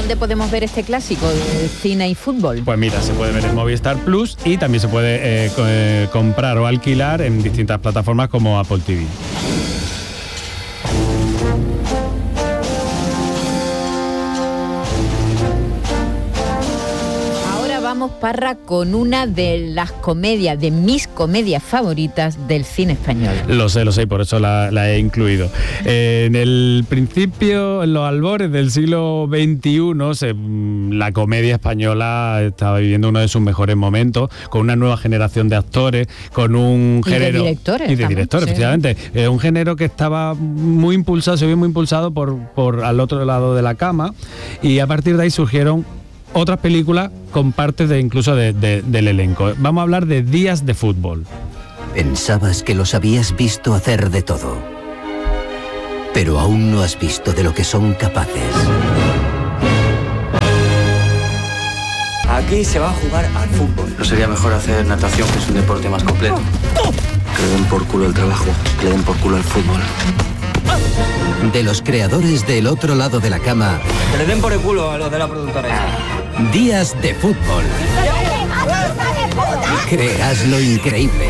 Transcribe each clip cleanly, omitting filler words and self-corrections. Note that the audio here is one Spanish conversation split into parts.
¿dónde podemos ver este clásico de cine y fútbol? Pues mira, se puede ver en Movistar Plus y también se puede comprar o alquilar en distintas plataformas como Apple TV. Vamos, Parra, con una de las comedias, de mis comedias favoritas del cine español. Lo sé, y por eso la he incluido. En el principio, en los albores del siglo XXI, la comedia española estaba viviendo uno de sus mejores momentos, con una nueva generación de actores, con un género... Y de directores, efectivamente. Un género que estaba muy impulsado, se vio muy impulsado por al otro lado de la cama, y a partir de ahí surgieron otras películas con partes incluso del elenco. Vamos a hablar de Días de fútbol. Pensabas que los habías visto hacer de todo, pero aún no has visto de lo que son capaces. Aquí se va a jugar al fútbol. ¿No sería mejor hacer natación, que es un deporte más completo? Que le den por culo el trabajo, que le den por culo el fútbol. De los creadores del otro lado de la cama. Que le den por el culo a los de la productora esa. Días de fútbol. Creerás lo increíble.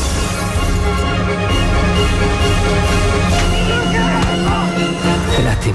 Qué lástima.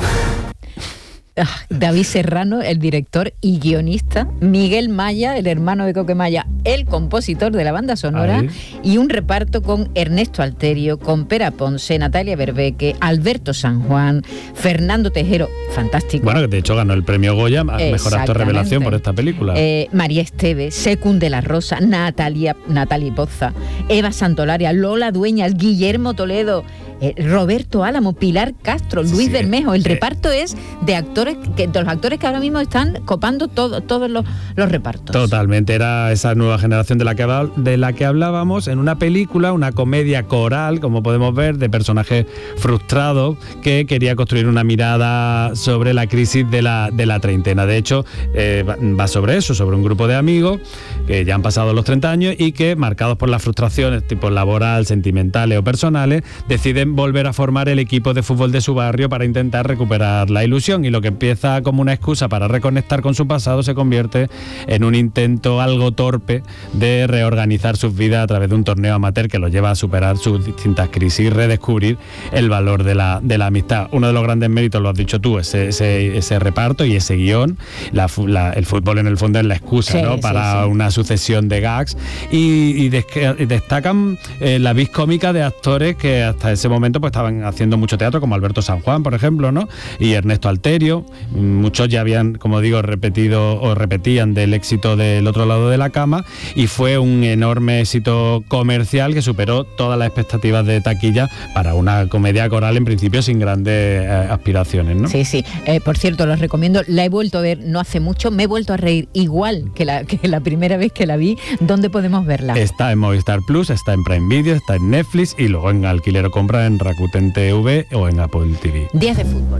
David Serrano, el director y guionista, Miguel Maya, el hermano de Coque Maya, el compositor de la banda sonora. Ahí. Y un reparto con Ernesto Alterio, con Pera Ponce, Natalia Berbeque, Alberto San Juan, Fernando Tejero, fantástico. Bueno, que de hecho ganó el premio Goya a Mejor Actor Revelación por esta película. María Esteve, Secund de la Rosa, Natalia Poza, Eva Santolaria, Lola Dueñas, Guillermo Toledo, Roberto Álamo, Pilar Castro, Luis Bermejo. El reparto es de los actores que ahora mismo están copando todos los repartos. Totalmente, era esa nueva generación de la que hablábamos, en una película, una comedia coral, como podemos ver, de personajes frustrados que quería construir una mirada sobre la crisis de la treintena. De hecho, va sobre eso, sobre un grupo de amigos que ya han pasado los 30 años y que, marcados por las frustraciones tipo laboral, sentimentales o personales, deciden volver a formar el equipo de fútbol de su barrio para intentar recuperar la ilusión, y lo que empieza como una excusa para reconectar con su pasado se convierte en un intento algo torpe de reorganizar sus vidas a través de un torneo amateur que los lleva a superar sus distintas crisis y redescubrir el valor de la amistad. Uno de los grandes méritos, lo has dicho tú, ese reparto y ese guión. El fútbol en el fondo es la excusa, ¿no? Para una sucesión de gags y destacan la vis cómica de actores que hasta ese momento pues estaban haciendo mucho teatro, como Alberto San Juan, por ejemplo, ¿no? Y Ernesto Alterio. Muchos ya habían, como digo, repetían del éxito del otro lado de la cama, y fue un enorme éxito comercial que superó todas las expectativas de taquilla para una comedia coral en principio sin grandes aspiraciones, ¿no? Sí. Por cierto, los recomiendo. La he vuelto a ver no hace mucho, me he vuelto a reír igual que la primera vez que la vi. ¿Dónde podemos verla? Está en Movistar Plus, está en Prime Video, está en Netflix y luego en alquiler o compra en Rakuten TV o en Apple TV. Días de fútbol.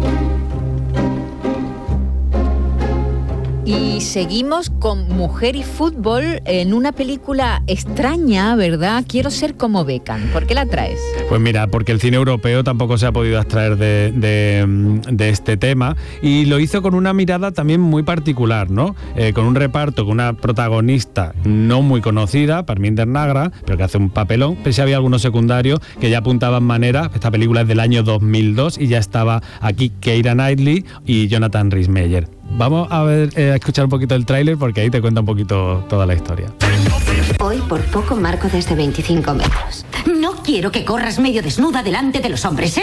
Y seguimos con Mujer y Fútbol en una película extraña, ¿verdad? Quiero ser como Beckham. ¿Por qué la traes? Pues mira, porque el cine europeo tampoco se ha podido abstraer de este tema, y lo hizo con una mirada también muy particular, ¿no? Con un reparto, con una protagonista no muy conocida, Parminder Nagra, pero que hace un papelón, pero sí había algunos secundarios que ya apuntaban maneras. Esta película es del año 2002 y ya estaba aquí Keira Knightley y Jonathan Rhys-Meyer. Vamos a escuchar un poquito el tráiler porque ahí te cuenta un poquito toda la historia. Hoy por poco marco desde 25 metros. No quiero que corras medio desnuda delante de los hombres, ¿eh?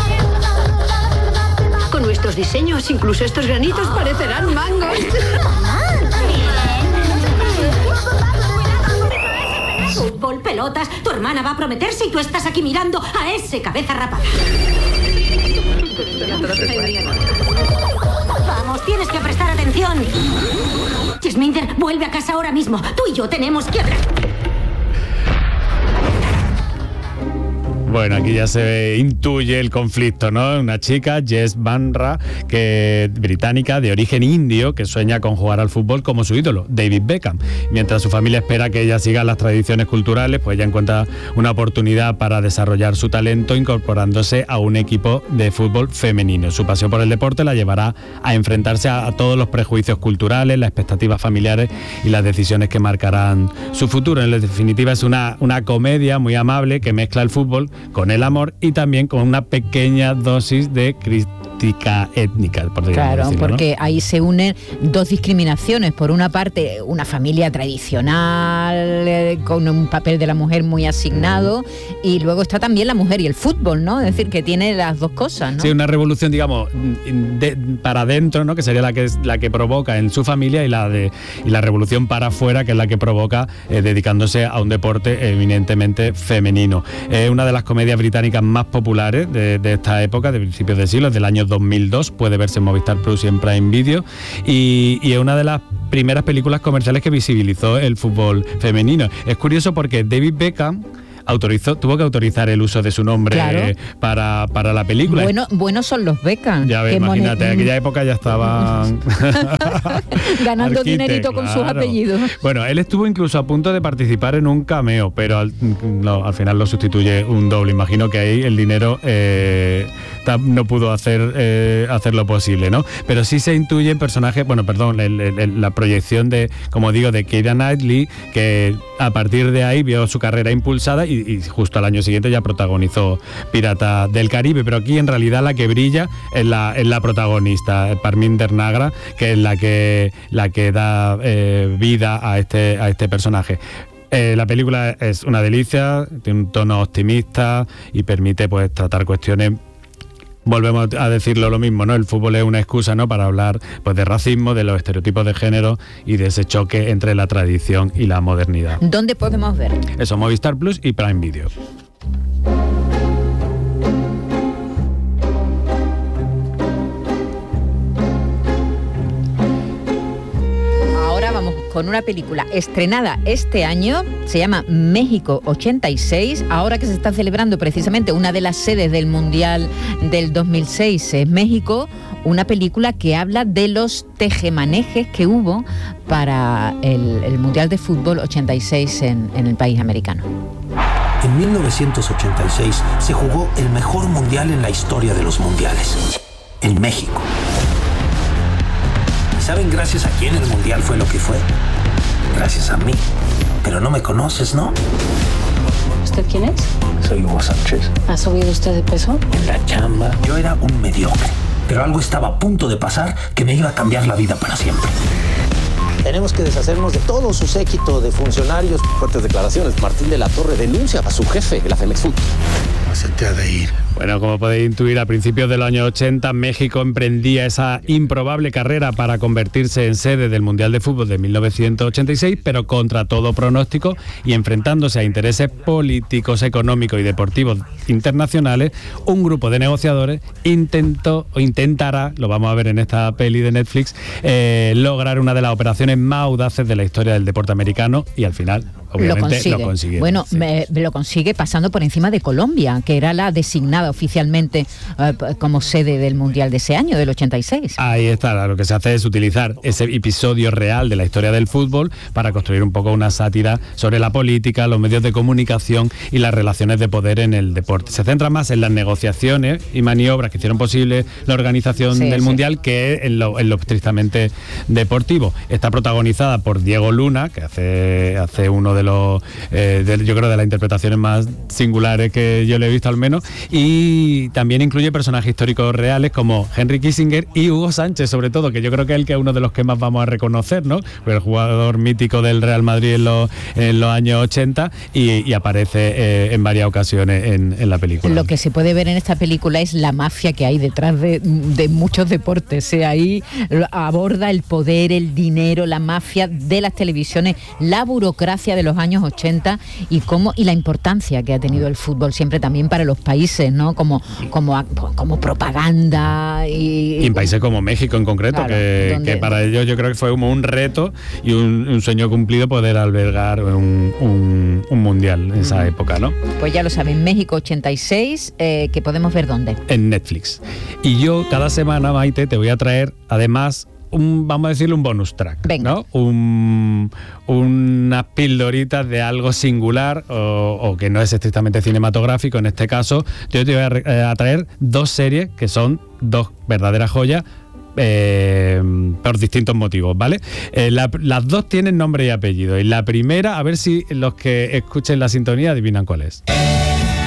Con nuestros diseños, incluso estos granitos parecerán mangos. Fútbol, pelotas, tu hermana va a prometerse y tú estás aquí mirando a ese cabeza rapada. Vamos, tienes que prestar atención. Jasminder, vuelve a casa ahora mismo. Tú y yo tenemos que hablar. Bueno, aquí ya se intuye el conflicto, ¿no? Una chica, Jess Banra, que británica de origen indio, que sueña con jugar al fútbol como su ídolo, David Beckham. Mientras su familia espera que ella siga las tradiciones culturales, pues ella encuentra una oportunidad para desarrollar su talento incorporándose a un equipo de fútbol femenino. Su pasión por el deporte la llevará a enfrentarse a todos los prejuicios culturales, las expectativas familiares y las decisiones que marcarán su futuro. En definitiva, es una comedia muy amable que mezcla el fútbol con el amor y también con una pequeña dosis de crítica étnica, por claro, decirlo, porque ¿no? ahí se unen dos discriminaciones. Por una parte, una familia tradicional con un papel de la mujer muy asignado, y luego está también la mujer y el fútbol, ¿no? Es decir, que tiene las dos cosas, ¿no? Sí, una revolución, digamos, para adentro, ¿no? Que sería la que provoca en su familia, y la revolución para afuera, que es la que provoca dedicándose a un deporte eminentemente femenino. Es una de las comedias británicas más populares de esta época, de principios de siglo, del año 2002, puede verse en Movistar Plus y en Prime Video, y es una de las primeras películas comerciales que visibilizó el fútbol femenino. Es curioso porque David Beckham tuvo que autorizar el uso de su nombre, claro, para la película. Buenos son los Beckham. Ya ves, imagínate, en aquella época ya estaban ganando dinerito con sus apellidos. Bueno, él estuvo incluso a punto de participar en un cameo, pero al final lo sustituye un doble. Imagino que ahí el dinero no pudo hacer lo posible, ¿no? Pero sí se intuye en personaje, la proyección de, como digo, de Keira Knightley, que a partir de ahí vio su carrera impulsada y justo al año siguiente ya protagonizó Piratas del Caribe, pero aquí en realidad la que brilla es la protagonista, Parminder Nagra, que es la que da vida a este personaje. La película es una delicia, tiene un tono optimista y permite pues tratar cuestiones. Volvemos a decirlo lo mismo, ¿no? El fútbol es una excusa, ¿no?, para hablar pues de racismo, de los estereotipos de género y de ese choque entre la tradición y la modernidad. ¿Dónde podemos ver? Eso, Movistar Plus y Prime Video. Con una película estrenada este año, se llama México 86, ahora que se está celebrando precisamente una de las sedes del Mundial del 2006 es México, una película que habla de los tejemanejes que hubo para el Mundial de Fútbol 86 en el país americano. En 1986 se jugó el mejor mundial en la historia de los mundiales, en México. ¿Saben gracias a quién el mundial fue lo que fue? Gracias a mí. Pero no me conoces, ¿no? ¿Usted quién es? Soy Hugo Sánchez. ¿Ha subido usted de peso? En la chamba. Yo era un mediocre, pero algo estaba a punto de pasar que me iba a cambiar la vida para siempre. Tenemos que deshacernos de todo su séquito de funcionarios. Fuertes declaraciones. Martín de la Torre denuncia a su jefe, la Femex Food. Se te ha de ir. Bueno, como podéis intuir, a principios de los años 80, México emprendía esa improbable carrera para convertirse en sede del Mundial de Fútbol de 1986, pero contra todo pronóstico y enfrentándose a intereses políticos, económicos y deportivos internacionales, un grupo de negociadores intentará, lo vamos a ver en esta peli de Netflix, lograr una de las operaciones más audaces de la historia del deporte americano y al final, obviamente, lo consigue. Bueno, sí. Lo consigue pasando por encima de Colombia, que era la designada oficialmente como sede del Mundial de ese año, del 86. Ahí está, lo que se hace es utilizar ese episodio real de la historia del fútbol para construir un poco una sátira sobre la política, los medios de comunicación y las relaciones de poder en el deporte. Se centra más en las negociaciones y maniobras que hicieron posible la organización del Mundial que en lo estrictamente deportivo. Está protagonizada por Diego Luna, que hace uno de los, yo creo, de las interpretaciones más singulares que yo le he visto al menos, y también incluye personajes históricos reales como Henry Kissinger y Hugo Sánchez, sobre todo, que yo creo que es uno de los que más vamos a reconocer, ¿no? El jugador mítico del Real Madrid en los años 80 y aparece en varias ocasiones en la película. Lo que se puede ver en esta película es la mafia que hay detrás de muchos deportes. Ahí aborda el poder, el dinero, la mafia de las televisiones, la burocracia de los los años 80 y la importancia que ha tenido el fútbol siempre también para los países, ¿no? Como propaganda y en países como México en concreto, claro, que para ellos yo creo que fue como un reto y un sueño cumplido poder albergar un mundial en esa época, ¿no? Pues ya lo saben, México 86, que podemos ver ¿dónde? En Netflix. Y yo cada semana, Maite, te voy a traer además vamos a decirle un bonus track. Venga. ¿No? Unas pildoritas de algo singular o que no es estrictamente cinematográfico. En este caso, yo te voy a traer 2 series que son 2 verdaderas joyas por distintos motivos, ¿vale? Las 2 tienen nombre y apellido. Y la primera, a ver si los que escuchen la sintonía adivinan cuál es.